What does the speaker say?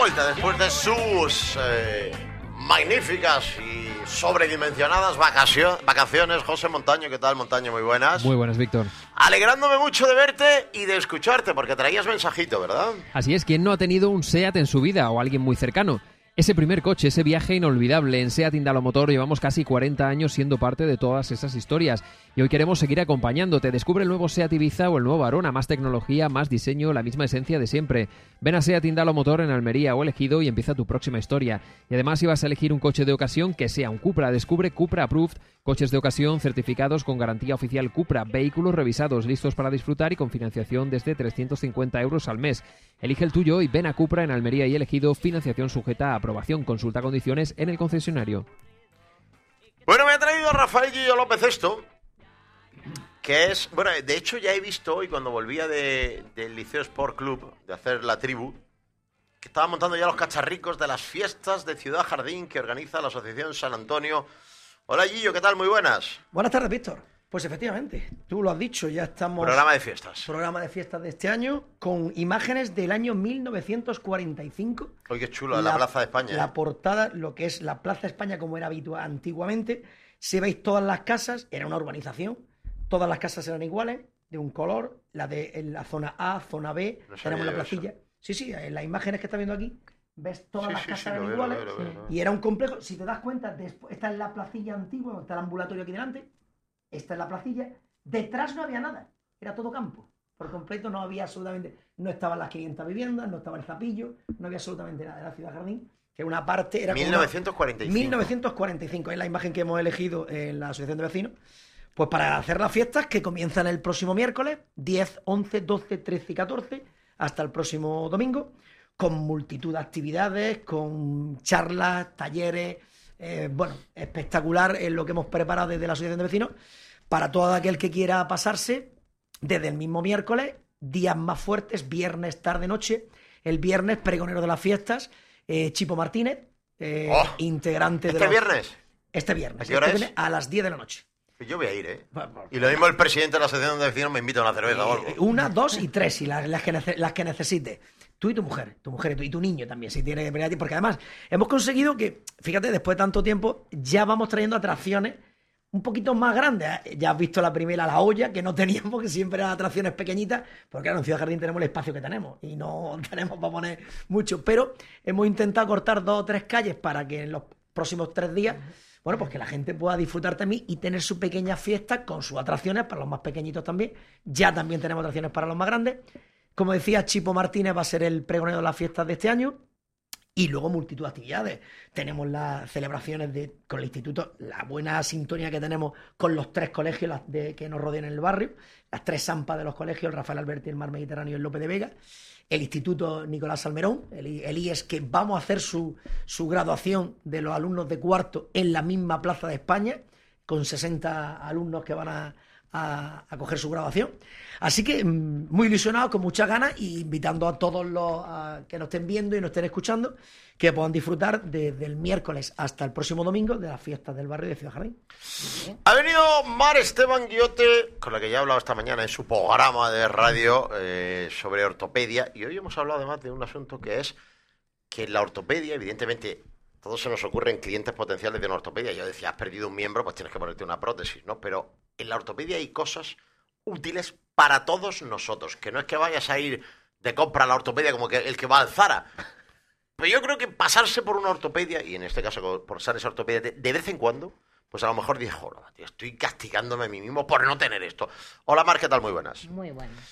vuelta después de sus magníficas y sobredimensionadas vacaciones. José Montaño, ¿qué tal, Montaño? Muy buenas. Muy buenas, Víctor. Alegrándome mucho de verte y de escucharte, porque traías mensajito, ¿verdad? Así es, ¿quién no ha tenido un SEAT en su vida o alguien muy cercano? Ese primer coche, ese viaje inolvidable. En SEAT Indalomotor llevamos casi 40 años siendo parte de todas esas historias y hoy queremos seguir acompañándote. Descubre el nuevo SEAT Ibiza o el nuevo Arona, más tecnología, más diseño, la misma esencia de siempre. Ven a SEAT Indalomotor en Almería o El Ejido y empieza tu próxima historia. Y además, si vas a elegir un coche de ocasión, que sea un Cupra. Descubre Cupra Approved, coches de ocasión certificados con garantía oficial Cupra, vehículos revisados, listos para disfrutar y con financiación desde 350 euros al mes. Elige el tuyo y ven a Cupra en Almería y El Ejido, financiación sujeta a aprobación. Consulta condiciones en el concesionario. Bueno, me ha traído Rafael Guillo López esto, que es... Bueno, de hecho ya he visto hoy cuando volvía del Liceo Sport Club, de hacer la tribu, que estaba montando ya los cacharricos de las fiestas de Ciudad Jardín que organiza la Asociación San Antonio. Hola Guillo, ¿qué tal? Muy buenas. Buenas tardes, Víctor. Pues efectivamente, tú lo has dicho, ya estamos... Programa de fiestas. Programa de fiestas de este año, con imágenes del año 1945. Oye, qué chulo, la Plaza de España. La portada, lo que es la Plaza de España como era habitual antiguamente. Si veis todas las casas, era una urbanización, todas las casas eran iguales, de un color, en la zona A, zona B, No tenemos la sabía eso. placilla. Sí, en las imágenes que estás viendo aquí, ves todas las casas eran lo veo, iguales, lo veo. y era un complejo. Si te das cuenta, esta es la placilla antigua, donde está el ambulatorio aquí delante, esta es la placilla, detrás no había nada, era todo campo, por completo, no había absolutamente, no estaban las 500 viviendas, no estaba el Zapillo, no había absolutamente nada, era Ciudad Jardín, que una parte era... 1945. 1945, es la imagen que hemos elegido en la Asociación de Vecinos, pues para hacer las fiestas que comienzan el próximo miércoles, 10, 11, 12, 13 y 14, hasta el próximo domingo, con multitud de actividades, con charlas, talleres, espectacular en lo que hemos preparado desde la Asociación de Vecinos, para todo aquel que quiera pasarse desde el mismo miércoles, días más fuertes, viernes, tarde, noche. El viernes, pregonero de las fiestas, Chipo Martínez, integrante de ¿Viernes? Este viernes. ¿A qué hora es? A las 10 de la noche. Yo voy a ir, ¿eh? Y lo mismo el presidente de la Asociación de Vecinos me invita a una cerveza o algo. 1, 2 y 3, y las que necesites. Tú y tu mujer y tu niño también, si tiene que venir a ti. Porque además hemos conseguido que, fíjate, después de tanto tiempo, ya vamos trayendo atracciones un poquito más grandes. Ya has visto la primera, la olla, que no teníamos, que siempre eran atracciones pequeñitas, porque claro, en Ciudad Jardín tenemos el espacio que tenemos y no tenemos para poner mucho. Pero hemos intentado cortar 2 o 3 calles para que en los próximos 3 días, bueno, pues que la gente pueda disfrutar también y tener su pequeña fiesta con sus atracciones para los más pequeñitos también. Ya también tenemos atracciones para los más grandes. Como decía, Chipo Martínez va a ser el pregonero de las fiestas de este año. Y luego multitud de actividades. Tenemos las celebraciones con el instituto, la buena sintonía que tenemos con los 3 colegios que nos rodean en el barrio, las 3 zampas de los colegios, el Rafael Alberti, el Mar Mediterráneo y el Lope de Vega, el instituto Nicolás Salmerón, el IES, que vamos a hacer su graduación de los alumnos de cuarto en la misma Plaza de España, con 60 alumnos que van a coger su graduación. Así que muy ilusionados, con muchas ganas, y invitando a todos los que nos estén viendo y nos estén escuchando, que puedan disfrutar desde el miércoles hasta el próximo domingo de las fiestas del barrio de Ciudad Jardín. Ha venido Mar Esteban Guillote, con la que ya he hablado esta mañana en su programa de radio sobre ortopedia, y hoy hemos hablado además de un asunto que es que la ortopedia, evidentemente, todo se nos ocurre en clientes potenciales de una ortopedia. Yo decía, has perdido un miembro, pues tienes que ponerte una prótesis, ¿no? Pero en la ortopedia hay cosas útiles para todos nosotros, que no es que vayas a ir de compra a la ortopedia como que el que va al Zara. Pero yo creo que pasarse por una ortopedia, y en este caso por usar esa ortopedia de vez en cuando, pues a lo mejor dices, joder, tío, estoy castigándome a mí mismo por no tener esto. Hola Mar, ¿qué tal? Muy buenas. Muy buenas.